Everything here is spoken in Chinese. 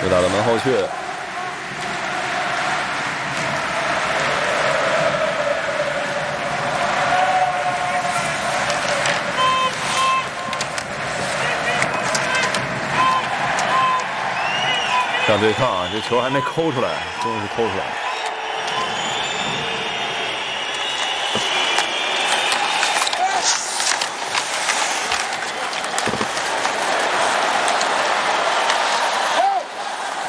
又打到门后去。这样对抗啊，这球还没抠出来，终于是抠出来了。